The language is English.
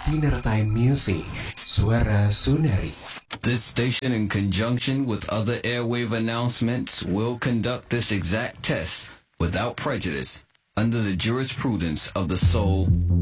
Dinner Time Music, Suara Suneri. This station, in conjunction with other airwave announcements, will conduct this exact test without prejudice under the jurisprudence of the Soul